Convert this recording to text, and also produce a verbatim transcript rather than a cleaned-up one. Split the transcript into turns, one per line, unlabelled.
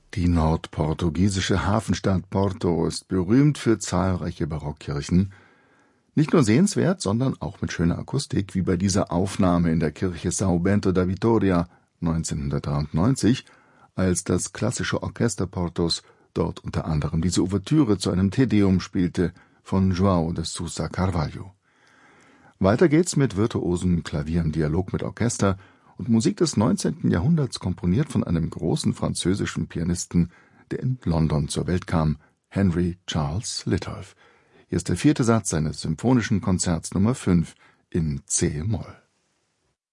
Die nordportugiesische Hafenstadt Porto ist berühmt für zahlreiche Barockkirchen. Nicht nur sehenswert, sondern auch mit schöner Akustik, wie bei dieser Aufnahme in der Kirche São Bento da Vitória neunzehnhundertdreiundneunzig, als das klassische Orchester Portos dort unter anderem diese Ouvertüre zu einem Te Deum spielte von João de Sousa Carvalho. Weiter geht's mit virtuosem Klavier im Dialog mit Orchester und Musik des neunzehnten Jahrhunderts, komponiert von einem großen französischen Pianisten, der in London zur Welt kam, Henry Charles Litolff. Hier ist der vierte Satz seines Symphonischen Konzerts Nummer fünf in C-Moll.